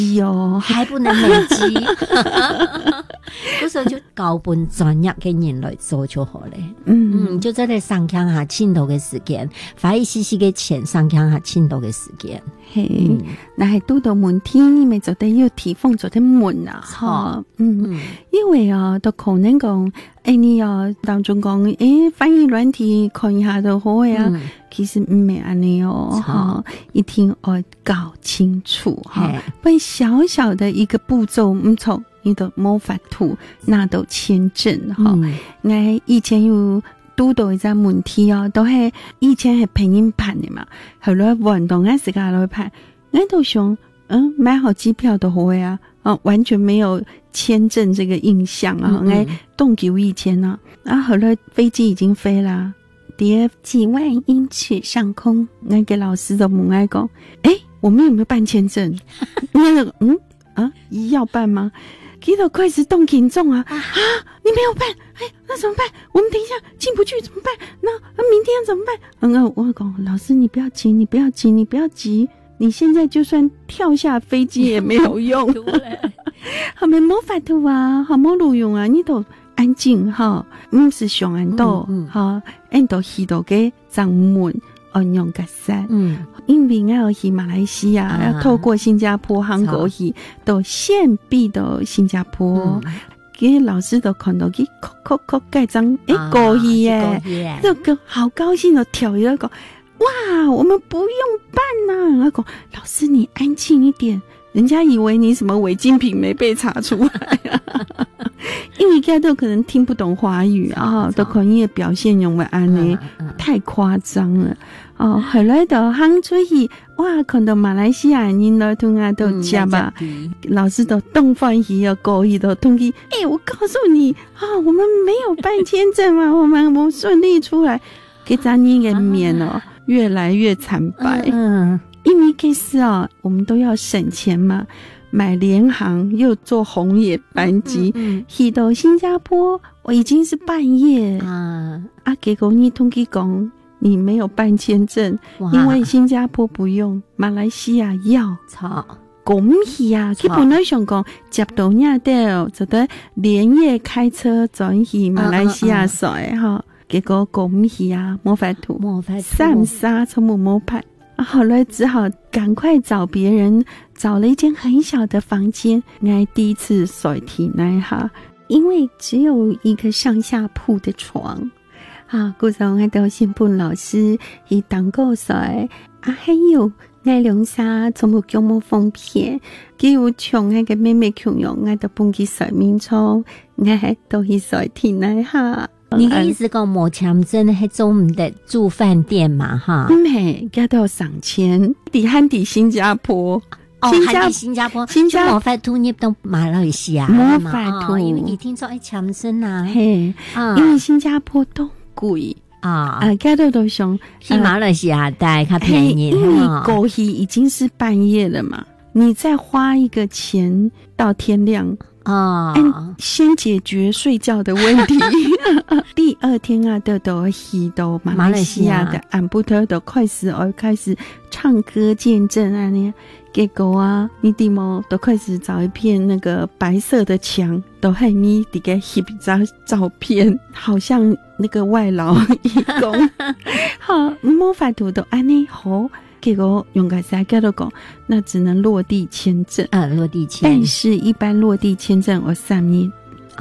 机哦， 还不能美肌。嗰時候就交本專業嘅人來做就好了。就在上腔下傾倒嘅時間，花一絲絲嘅錢上腔下傾倒嘅時間。 嘿，那係拄到問題，咪就得要提供做啲問啊，哈，因為啊，都可能講，你當中講，翻譯軟體看一下就好呀，其實唔係安尼哦，哈，一定要搞清楚哈，不然小小的一個步驟唔錯，你都冇法度拿到簽證哈。我以前有拄到一個問題哦，都係以前係拼音版的嘛，後來運動嘅時間來拍，我都想，買好機票都好呀，完全沒有簽證這個印象啊，我動久以前啊，後來飛機已經飛啦，跌幾萬英尺上空，我給老師的母愛講，我們有沒有辦簽證？那個要辦嗎？給到快始動緊重啊！你沒有辦，那怎麼辦？我們等一下進不去怎麼辦？那明天怎麼辦？我講老師，你不要急，你不要急，你不要急，你現在就算跳下飛機也沒有用，後面冇法度啊，好冇路用啊，你都安靜哈，唔是上安度哈，安度去到嘅掌門。用個山，因為我要去馬來西亞，要透過新加坡、韓國去到線必到新加坡，給老師都看到佢蓋章，過去耶，這個好高興的跳一個，哇，我們不用辦啊！我講老師你安靜一點，人家以為你什麼違禁品沒被查出來因為大家都可能聽不懂華語啊，都可能表現用為安尼太誇張了。後來就行出去，哇！看到馬來西亞人來同我都接吧，老師都東翻去又過去都同佢，我告訴你我們沒有辦簽證嘛，我們不順利出來，給咱你嘅面越來越慘白。因為其實我們都要省錢嘛，買聯航又坐紅眼班機，去到新加坡，我已經是半夜結果你同佢講。你沒有辦簽證，因為新加坡不用，馬來西亞要。恭喜啊！佢本來想講接到呢度就得連夜開車轉去馬來西亞水哈，結果恭喜啊，冇法度，三沙從冇拍，後來只好趕快找別人，找了一間很小的房間，我第一次水體內哈，因為只有一個上下鋪的床。嗰時候我都先伴老師去當個水，還有愛龍沙從冇叫冇封片，叫我唱那個妹妹窮用，我都搬去水面床，我都去水天來哈。 你的意思講冇簽證還做唔得住飯店嘛？哈， 唔係，佢都要上簽，喺新加坡。 新加坡冇法度入到馬來西亞， 冇法度， 因為你聽說簽證啊， 因為新加坡都貴家都想去馬來西亞待較便宜， 因為過去已經是半夜了嘛，你再花一個錢到天亮先解決睡覺的問題第二天都去到馬來西亞的安布特都開始唱歌見證結果你地毛都開始找一片那個白色的牆，都係你這個翕一張照片，好像那個外勞義工好，冇法度都安尼好，結果用個啥叫做講，那只能落地簽證落地簽， 但是一般落地簽證我3日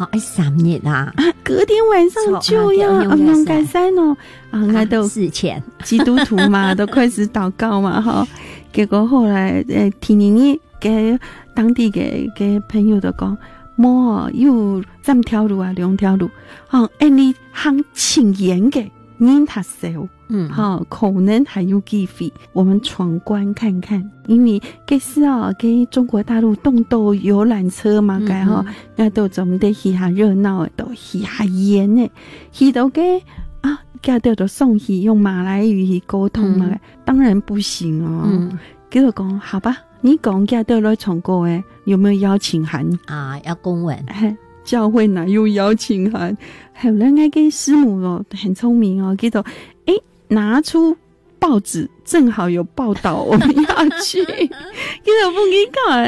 3日隔天晚上就要用個啥我都事前基督徒嘛都開始禱告嘛哈。結果後來聽你嘅當地嘅朋友都講，冇有3條路2條路，你行請嚴嘅人他少，可能還有機會，我們闖關看看，因為其實給中國大陸動到遊覽車嘛，我都總得去下熱鬧，都去下嚴嘅，去到嘅家都送去用馬來語去溝通嘛，當然不行叫佢講好吧，你講家都來唱歌有沒有邀請函要公文教會哪有邀請函？後來我嘅師母很聰明叫做拿出報紙，正好有報道我們要去叫做不給講